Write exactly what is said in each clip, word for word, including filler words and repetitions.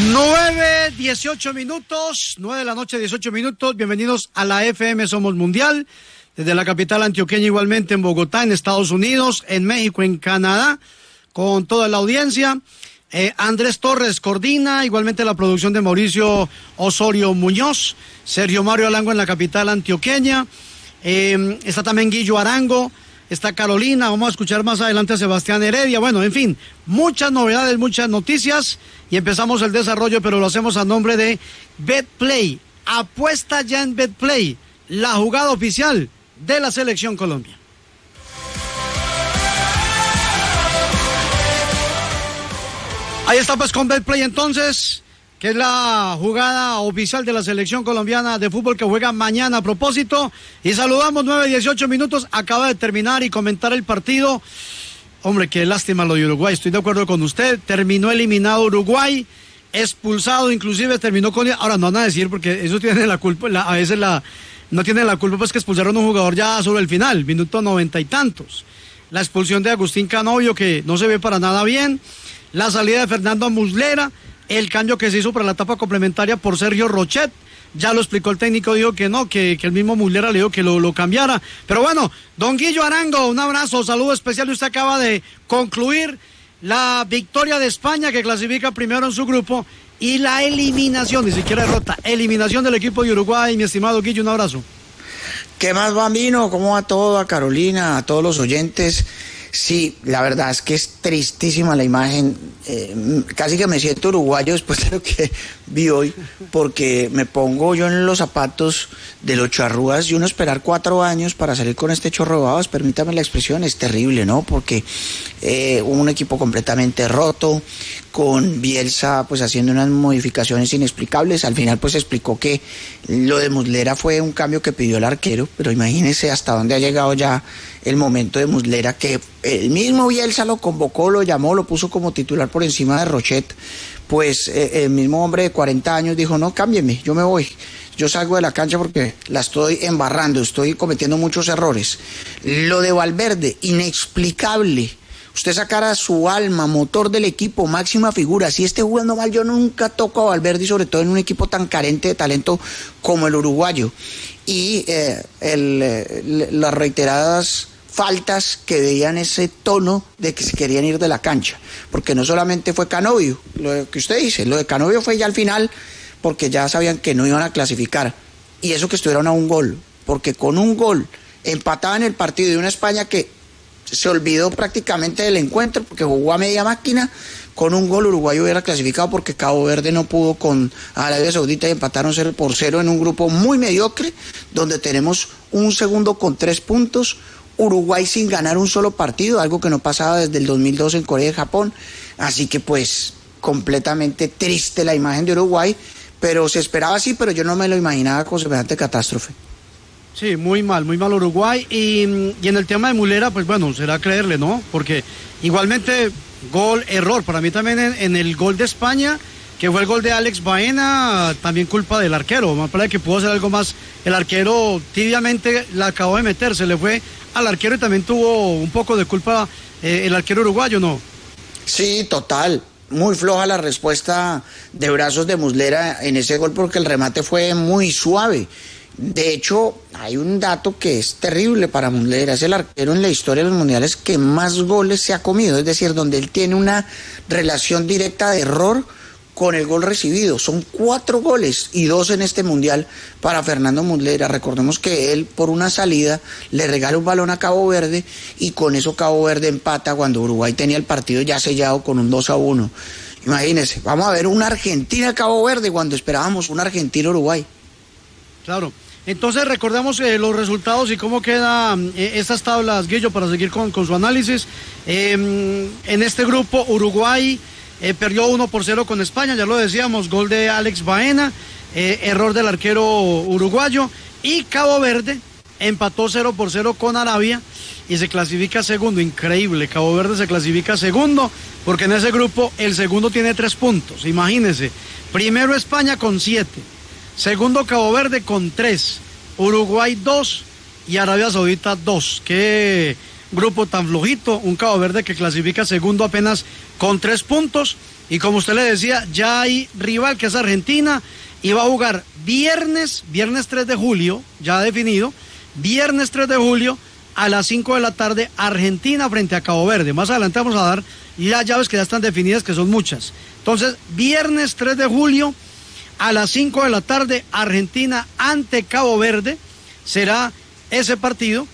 nueve, dieciocho minutos, nueve de la noche, dieciocho minutos. Bienvenidos a la F M Somos Mundial, desde la capital antioqueña, igualmente en Bogotá, en Estados Unidos, en México, en Canadá, con toda la audiencia. Eh, Andrés Torres coordina, igualmente la producción de Mauricio Osorio Muñoz, Sergio Mario Alango en la capital antioqueña. Eh, está también Guillo Arango, está Carolina, vamos a escuchar más adelante a Sebastián Heredia. Bueno, en fin, muchas novedades, muchas noticias, y empezamos el desarrollo, pero lo hacemos a nombre de BetPlay. Apuesta ya en BetPlay, la jugada oficial de la Selección Colombia. Ahí está pues con BetPlay entonces, que es la jugada oficial de la Selección Colombiana de fútbol que juega mañana a propósito. Y saludamos, nueve, dieciocho minutos, acaba de terminar y comentar el partido. Hombre, qué lástima lo de Uruguay, estoy de acuerdo con usted. Terminó eliminado Uruguay, expulsado, inclusive terminó con... Ahora no van a decir, porque eso tiene la culpa, la, a veces la... No tiene la culpa, pues que expulsaron a un jugador ya sobre el final, minuto noventa y tantos. La expulsión de Agustín Canovio, que no se ve para nada bien. La salida de Fernando Muslera, el cambio que se hizo para la etapa complementaria por Sergio Rochet, ya lo explicó el técnico, dijo que no, que, que el mismo Muslera le dijo que lo, lo cambiara. Pero bueno, don Guillo Arango, un abrazo, saludo especial. Usted acaba de concluir la victoria de España, que clasifica primero en su grupo, y la eliminación, ni siquiera derrota, eliminación del equipo de Uruguay. Mi estimado Guillo, un abrazo. ¿Qué más, Bambino? ¿Cómo va todo? A Carolina, a todos los oyentes. Sí, la verdad es que es tristísima la imagen, eh, casi que me siento uruguayo después de lo que vi hoy, porque me pongo yo en los zapatos de los charrúas y uno esperar cuatro años para salir con este chorro de babas, permítame la expresión, es terrible, ¿no? Porque eh, un equipo completamente roto, con Bielsa pues haciendo unas modificaciones inexplicables. Al final pues explicó que lo de Muslera fue un cambio que pidió el arquero, pero imagínense hasta dónde ha llegado ya el momento de Muslera, que el mismo Bielsa lo convocó, lo llamó, lo puso como titular por encima de Rochet. Pues eh, el mismo hombre de cuarenta años dijo, no, cámbienme, yo me voy, yo salgo de la cancha porque la estoy embarrando, estoy cometiendo muchos errores. Lo de Valverde, inexplicable. Usted sacara su alma, motor del equipo, máxima figura. Si esté jugando mal, yo nunca toco a Valverde, y sobre todo en un equipo tan carente de talento como el uruguayo. Y eh, el, eh, las reiteradas faltas que veían ese tono de que se querían ir de la cancha. Porque no solamente fue Canovio, lo que usted dice, lo de Canovio fue ya al final, porque ya sabían que no iban a clasificar. Y eso que estuvieron a un gol, porque con un gol empataban el partido de una España que se olvidó prácticamente del encuentro porque jugó a media máquina. Con un gol Uruguay hubiera clasificado, porque Cabo Verde no pudo con Arabia Saudita y empataron cero por cero en un grupo muy mediocre, donde tenemos un segundo con tres puntos, Uruguay sin ganar un solo partido, algo que no pasaba desde el dos mil dos en Corea y Japón. Así que pues completamente triste la imagen de Uruguay, pero se esperaba así, pero yo no me lo imaginaba con semejante catástrofe. Sí, muy mal, muy mal Uruguay. Y, y en el tema de Muslera, pues bueno, será creerle, ¿no? Porque igualmente, gol, error. Para mí también en, en el gol de España, que fue el gol de Alex Baena, también culpa del arquero. Me parece que pudo hacer algo más. El arquero tibiamente la acabó de meter, se le fue al arquero y también tuvo un poco de culpa eh, el arquero uruguayo, ¿no? Sí, total. Muy floja la respuesta de brazos de Muslera en ese gol, porque el remate fue muy suave. De hecho, hay un dato que es terrible para Muslera, es el arquero en la historia de los mundiales que más goles se ha comido, es decir, donde él tiene una relación directa de error con el gol recibido. Son cuatro goles y dos en este mundial para Fernando Muslera. Recordemos que él por una salida le regala un balón a Cabo Verde y con eso Cabo Verde empata cuando Uruguay tenía el partido ya sellado con un dos a uno. Imagínense, vamos a ver una Argentina-Cabo Verde cuando esperábamos una Argentina-Uruguay. Claro. Entonces recordemos eh, los resultados y cómo quedan eh, estas tablas, Guillo, para seguir con, con su análisis. Eh, en este grupo Uruguay eh, perdió uno por cero con España, ya lo decíamos, gol de Alex Baena, eh, error del arquero uruguayo, y Cabo Verde empató cero por cero con Arabia y se clasifica segundo. Increíble, Cabo Verde se clasifica segundo, porque en ese grupo el segundo tiene tres puntos, imagínense. Primero España con siete. Segundo Cabo Verde con tres, Uruguay dos y Arabia Saudita dos. Qué grupo tan flojito, un Cabo Verde que clasifica segundo apenas con tres puntos, y como usted le decía, ya hay rival que es Argentina, y va a jugar viernes, viernes tres de julio, ya definido, viernes tres de julio, a las cinco de la tarde, Argentina frente a Cabo Verde. Más adelante vamos a dar las llaves que ya están definidas, que son muchas. Entonces, viernes tres de julio, a las cinco de la tarde, Argentina ante Cabo Verde, será ese partido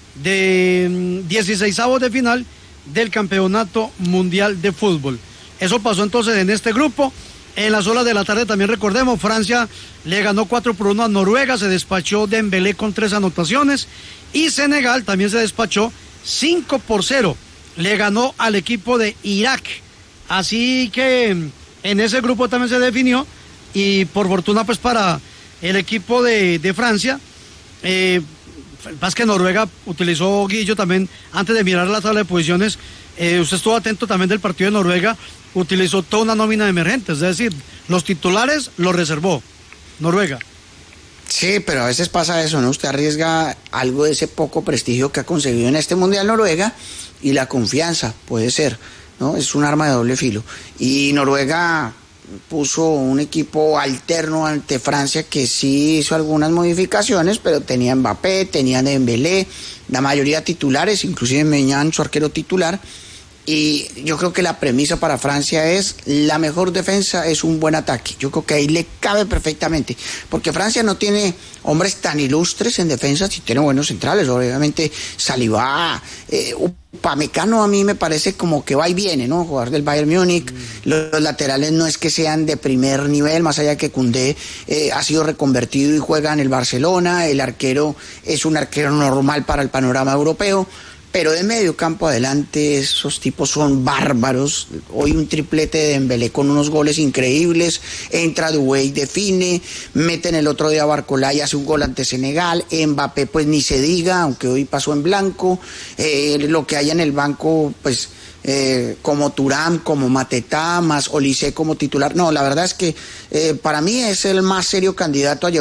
de dieciseisavos de final del Campeonato Mundial de Fútbol. Eso pasó entonces en este grupo. En las horas de la tarde también recordemos, Francia le ganó cuatro por uno a Noruega, se despachó Dembélé con tres anotaciones, y Senegal también se despachó cinco por cero, le ganó al equipo de Irak. Así que en ese grupo también se definió, y por fortuna pues para el equipo de, de Francia, eh, más que Noruega utilizó Guillo también, antes de mirar la tabla de posiciones, eh, usted estuvo atento también del partido de Noruega, utilizó toda una nómina de emergentes, es decir, los titulares los reservó Noruega. Sí, pero a veces pasa eso, ¿no? Usted arriesga algo de ese poco prestigio que ha conseguido en este Mundial Noruega, y la confianza, puede ser, ¿no? Es un arma de doble filo. Y Noruega puso un equipo alterno ante Francia que sí hizo algunas modificaciones, pero tenía Mbappé, tenía Dembélé, la mayoría titulares, inclusive Maignan, su arquero titular. Y yo creo que la premisa para Francia es: la mejor defensa es un buen ataque. Yo creo que ahí le cabe perfectamente, porque Francia no tiene hombres tan ilustres en defensa, sí tiene buenos centrales, obviamente Saliba, eh, Upamecano a mí me parece como que va y viene, ¿no? Jugador del Bayern Múnich, mm. los, los laterales no es que sean de primer nivel, más allá que Koundé eh, ha sido reconvertido y juega en el Barcelona, el arquero es un arquero normal para el panorama europeo. Pero de medio campo adelante esos tipos son bárbaros. Hoy un triplete de Dembélé con unos goles increíbles, entra Doué y define, meten el otro día a Barcola y hace un gol ante Senegal, Mbappé pues ni se diga, aunque hoy pasó en blanco, eh, lo que hay en el banco pues eh, como Thuram, como Matetá, más Olise como titular. No, la verdad es que eh, para mí es el más serio candidato a llevar